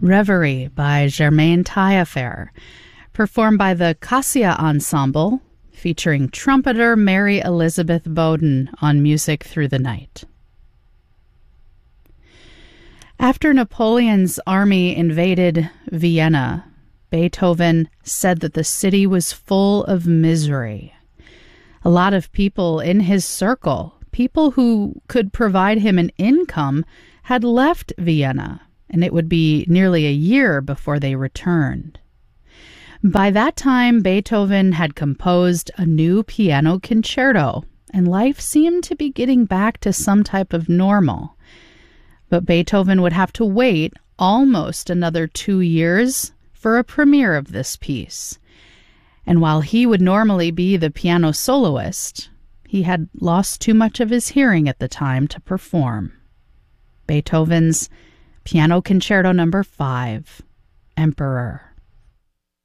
Reverie by Germaine Taillefer, performed by the Cassia Ensemble, featuring trumpeter Mary Elizabeth Bowden on Music Through the Night. After Napoleon's army invaded Vienna, Beethoven said that the city was full of misery. A lot of people in his circle, people who could provide him an income, had left Vienna, and it would be nearly a year before they returned. By that time, Beethoven had composed a new piano concerto, and life seemed to be getting back to some type of normal. But Beethoven would have to wait almost another 2 years for a premiere of this piece. And while he would normally be the piano soloist, he had lost too much of his hearing at the time to perform. Beethoven's Piano Concerto No. 5, Emperor.